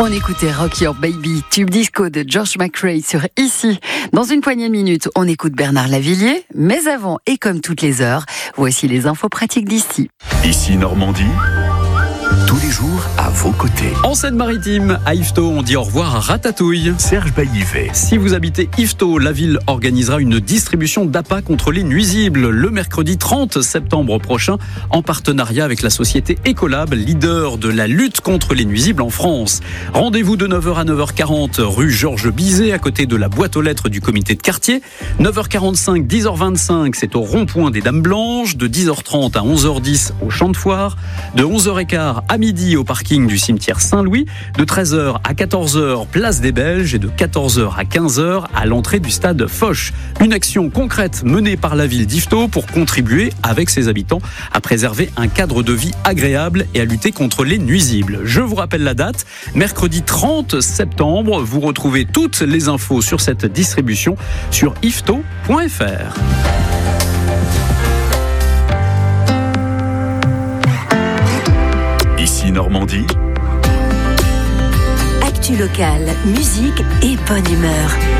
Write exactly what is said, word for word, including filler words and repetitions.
On écoutait Rock Your Baby, tube disco de George McRae sur Ici. Dans une poignée de minutes, on écoute Bernard Lavilliers. Mais avant, et comme toutes les heures, voici les infos pratiques d'ici. Ici Normandie, tous les jours à vos côtés. En Seine-Maritime, à Yvetot, on dit au revoir à Ratatouille. Serge Baillivet. Si vous habitez Yvetot, la ville organisera une distribution d'appâts contre les nuisibles le mercredi trente septembre prochain, en partenariat avec la société Ecolab, leader de la lutte contre les nuisibles en France. Rendez-vous de neuf heures à neuf heures quarante, rue Georges Bizet, à côté de la boîte aux lettres du comité de quartier. neuf heures quarante-cinq, dix heures vingt-cinq, c'est au rond-point des Dames Blanches. De dix heures trente à onze heures dix, au Champ de Foire. De onze heures quinze à midi, au parking du cimetière Saint-Louis. De treize heures à quatorze heures, place des Belges. Et de quatorze heures à quinze heures, à l'entrée du stade Foch. Une action concrète menée par la ville d'Yvetot pour contribuer, avec ses habitants, à préserver un cadre de vie agréable et à lutter contre les nuisibles. Je vous rappelle la date, mercredi trente septembre. Vous retrouvez toutes les infos sur cette distribution sur yvetot point f r. Ici Normandie. Actu locale, musique et bonne humeur.